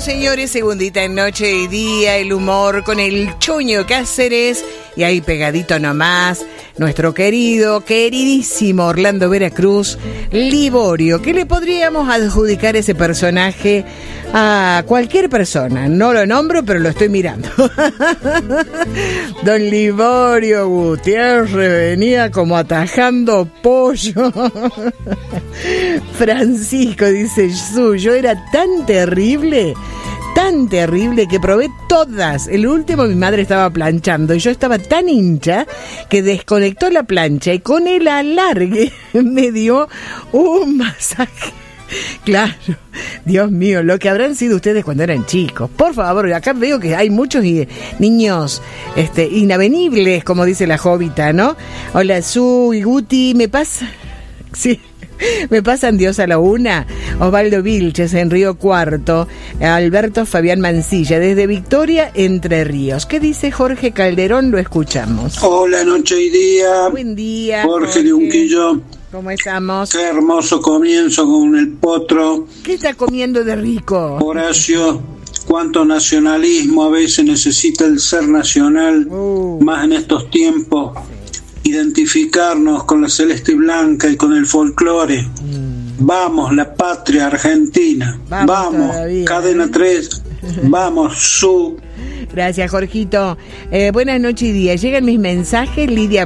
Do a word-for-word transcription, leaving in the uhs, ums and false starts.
señores, segundita en Noche y Día, el humor con el Chuño Cáceres. Y ahí pegadito nomás, nuestro querido, queridísimo Orlando Veracruz, Liborio. ¿Qué le podríamos adjudicar ese personaje a cualquier persona? No lo nombro, pero lo estoy mirando. Don Liborio Gutiérrez venía como atajando pollo. Francisco dice, yo era tan terrible, tan terrible que probé todas. El último mi madre estaba planchando y yo estaba tan hincha que desconectó la plancha y con el alargue me dio un masaje. Claro, Dios mío, lo que habrán sido ustedes cuando eran chicos. Por favor, acá veo que hay muchos niños este, inavenibles, como dice la Jovita, ¿no? Hola, Su y Guti, ¿me pasa? Sí. Me pasan Dios a la una. Osvaldo Vilches en Río Cuarto. Alberto Fabián Mancilla desde Victoria, Entre Ríos. ¿Qué dice Jorge Calderón? Lo escuchamos. Hola, Noche y Día. Buen día, Jorge, Jorge. de Unquillo. ¿Cómo estamos? Qué hermoso comienzo con el potro. ¿Qué está comiendo de rico? Horacio, cuánto nacionalismo a veces necesita el ser nacional, uh. más en estos tiempos. Identificarnos con la celeste y blanca y con el folclore. Mm. Vamos, la patria argentina. Vamos, vamos todavía, Cadena ¿eh? tres. Vamos, Su. Gracias, Jorgito. Eh, buenas noches y días. Llegan mis mensajes, Lidia